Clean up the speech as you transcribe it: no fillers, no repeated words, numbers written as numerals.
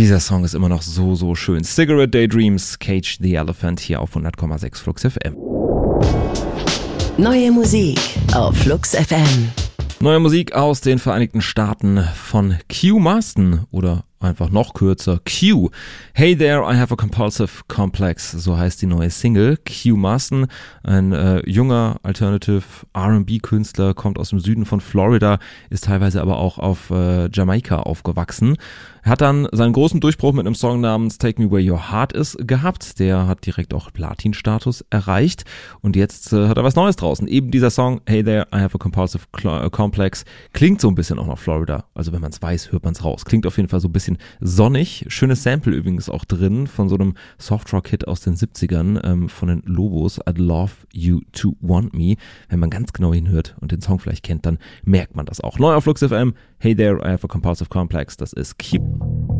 Dieser Song ist immer noch so schön. Cigarette Daydreams, Cage the Elephant hier auf 100,6 Flux FM. Neue Musik auf Flux FM. Neue Musik aus den Vereinigten Staaten von Q Marston oder einfach noch kürzer Q. Hey There, I Have a Compulsive Complex, so heißt die neue Single. Q Marston, ein junger Alternative R&B-Künstler, kommt aus dem Süden von Florida, ist teilweise aber auch auf Jamaika aufgewachsen. Er hat dann seinen großen Durchbruch mit einem Song namens Take Me Where Your Heart Is gehabt. Der hat direkt auch Platin-Status erreicht. Und jetzt hat er was Neues draußen. Eben dieser Song, Hey There, I Have a Compulsive Complex, klingt so ein bisschen auch nach Florida. Also wenn man es weiß, hört man es raus. Klingt auf jeden Fall so ein bisschen sonnig. Schönes Sample übrigens auch drin von so einem Softrock-Hit aus den 70ern von den Lobos, I'd Love You to Want Me. Wenn man ganz genau hinhört und den Song vielleicht kennt, dann merkt man das auch. Neu auf Flux FM, Hey There, I Have a Compulsive Complex, das ist Q.